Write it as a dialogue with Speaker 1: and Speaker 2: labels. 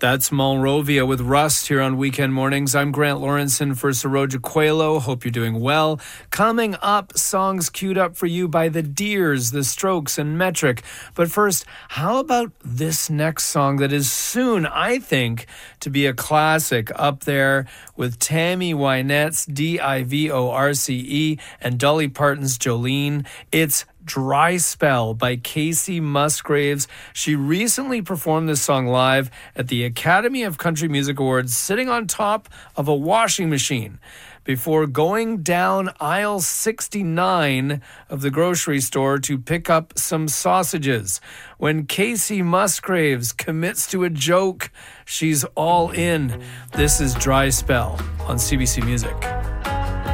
Speaker 1: That's Monrovia with Rust here on Weekend Mornings. I'm Grant Lawrenson for Saroja Coelho. Hope you're doing well. Coming up, songs queued up for you by the Deers, the Strokes, and Metric. But first, how about this next song that is soon, I think, to be a classic up there with Tammy Wynette's Divorce and Dolly Parton's Jolene. It's Dry Spell by Kacey Musgraves. She recently performed this song live at the Academy of Country Music Awards, sitting on top of a washing machine before going down aisle 69 of the grocery store to pick up some sausages. When Kacey Musgraves commits to a joke, she's all in. This is Dry Spell on CBC Music.